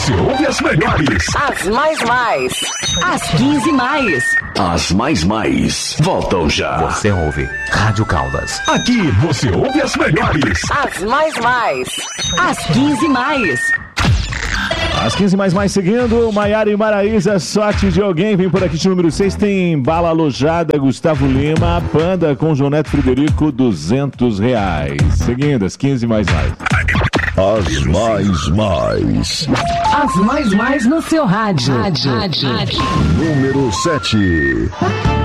você ouve as melhores. As mais. As 15 mais. As mais. Voltam já. Você ouve Rádio Caldas. Aqui você ouve as melhores. As mais. As 15 mais. As 15 mais seguindo, Maiara e Maraísa, sorte de alguém, vem por aqui de número 6, tem Bala Alojada, Gustavo Lima, Panda com João Neto Frederico, R$200. Seguindo, as 15 mais. As mais. As mais no seu rádio. Número 7.